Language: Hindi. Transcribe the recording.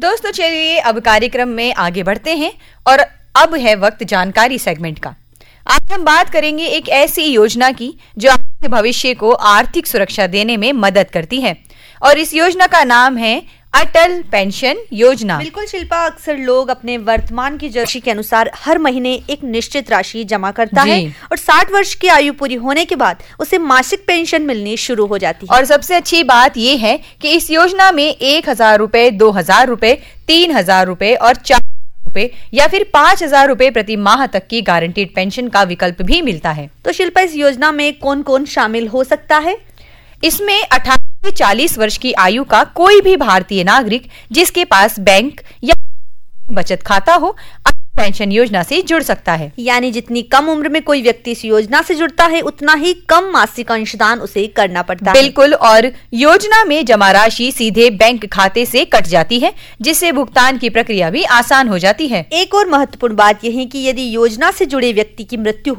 दोस्तों चलिए अब कार्यक्रम में आगे बढ़ते हैं और अब है वक्त जानकारी सेगमेंट का। आज हम बात करेंगे एक ऐसी योजना की जो आपके भविष्य को आर्थिक सुरक्षा देने में मदद करती है और इस योजना का नाम है अटल पेंशन योजना। बिल्कुल शिल्पा, अक्सर लोग अपने वर्तमान की जरूरत के अनुसार हर महीने एक निश्चित राशि जमा करता है और 60 वर्ष की आयु पूरी होने के बाद उसे मासिक पेंशन मिलनी शुरू हो जाती है। और सबसे अच्छी बात ये है कि इस योजना में 1,000 रूपए, 2,000 रूपए, 3,000 रूपए और 4,000 रूपए या फिर 5,000 रूपए प्रति माह तक की गारंटीड पेंशन का विकल्प भी मिलता है। तो शिल्पा, इस योजना में कौन कौन शामिल हो सकता है? इसमें 18 से 40 वर्ष की आयु का कोई भी भारतीय नागरिक जिसके पास बैंक या बचत खाता हो पेंशन योजना से जुड़ सकता है। यानी जितनी कम उम्र में कोई व्यक्ति इस योजना से जुड़ता है उतना ही कम मासिक अंशदान उसे करना पड़ता है। बिल्कुल, और योजना में जमा राशि सीधे बैंक खाते से कट जाती है जिससे भुगतान की प्रक्रिया भी आसान हो जाती है। एक और महत्वपूर्ण बात यह है कि यदि योजना से जुड़े व्यक्ति की मृत्यु